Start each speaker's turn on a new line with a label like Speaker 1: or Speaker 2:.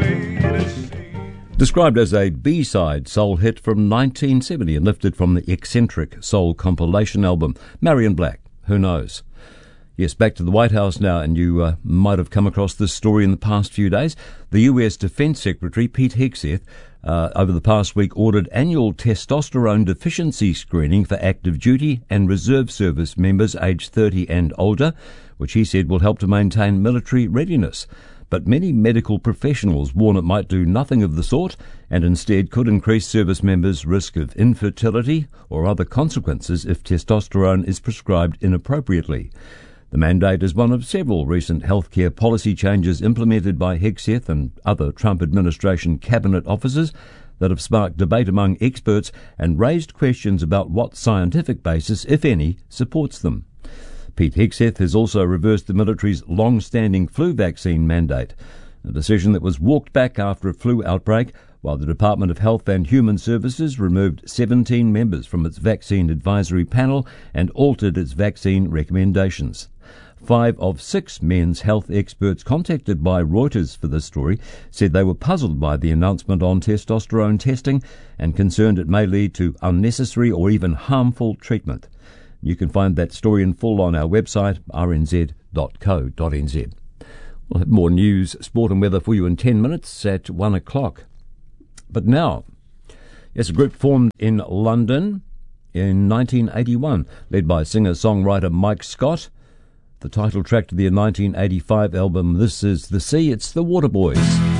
Speaker 1: Described as a B-side soul hit from 1970 and lifted from the Eccentric Soul compilation album, Marion Black, Who Knows? Yes, back to the White House now, and you might have come across this story in the past few days. The US Defense Secretary, Pete Hegseth, over the past week ordered annual testosterone deficiency screening for active duty and reserve service members aged 30 and older, which he said will help to maintain military readiness. But many medical professionals warn it might do nothing of the sort and instead could increase service members' risk of infertility or other consequences if testosterone is prescribed inappropriately. The mandate is one of several recent healthcare policy changes implemented by Hegseth and other Trump administration cabinet officers that have sparked debate among experts and raised questions about what scientific basis, if any, supports them. Pete Hegseth has also reversed the military's long-standing flu vaccine mandate, a decision that was walked back after a flu outbreak, while the Department of Health and Human Services removed 17 members from its vaccine advisory panel and altered its vaccine recommendations. 5 of 6 men's health experts contacted by Reuters for this story said they were puzzled by the announcement on testosterone testing and concerned it may lead to unnecessary or even harmful treatment. You can find that story in full on our website, rnz.co.nz. We'll have more news, sport and weather for you in 10 minutes at 1 o'clock. But now, yes, a group formed in London in 1981, led by singer-songwriter Mike Scott. The title track to their 1985 album, This Is the Sea, it's the Waterboys.